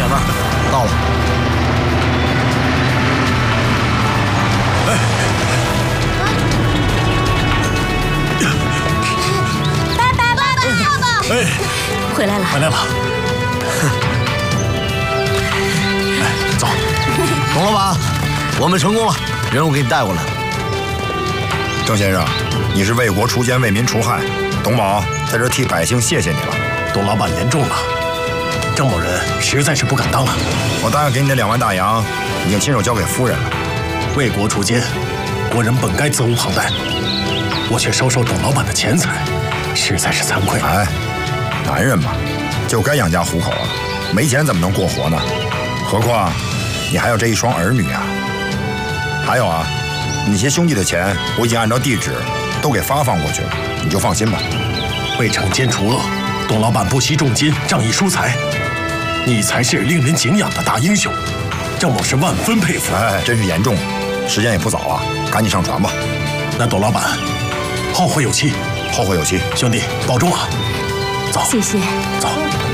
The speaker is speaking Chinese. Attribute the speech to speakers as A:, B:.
A: 面到了。
B: 拜拜，爸爸！
C: 哎，
B: 回来了，
C: 回来了。哎，走。
A: 董老板，我们成功了，人我给你带过来。
D: 郑先生，你是为国除奸，为民除害，董宝在这替百姓谢谢你了。
C: 董老板言重了，郑某人实在是不敢当了。
D: 我答应给你的2万大洋，已经亲手交给夫人了。
C: 为国除奸，国人本该责无旁贷，我却收受董老板的钱财，实在是惭愧。
D: 哎，男人嘛，就该养家糊口啊，没钱怎么能过活呢？何况你还有这一双儿女啊。还有啊，你些兄弟的钱我已经按照地址都给发放过去了，你就放心吧。
C: 为惩奸除恶，董老板不惜重金，仗义疏财，你才是令人敬仰的大英雄，郑某是万分佩服。
D: 哎，真是言重了，时间也不早了，赶紧上船吧。
C: 那董老板，后会有期。
D: 后会有期，
C: 兄弟保重啊！走，
B: 谢谢。
C: 走。